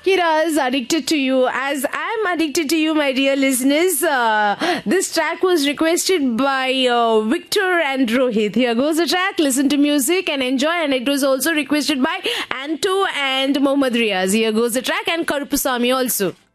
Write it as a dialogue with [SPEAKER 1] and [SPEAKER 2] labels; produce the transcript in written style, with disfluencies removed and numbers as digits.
[SPEAKER 1] Akira's Addicted to You. As I'm addicted to you, my dear listeners, this track was requested by Victor and Rohit. Here goes the track. Listen to music and enjoy. And it was also requested by Anto and Mohammad Riaz. Here goes the track, and Karupusamy also.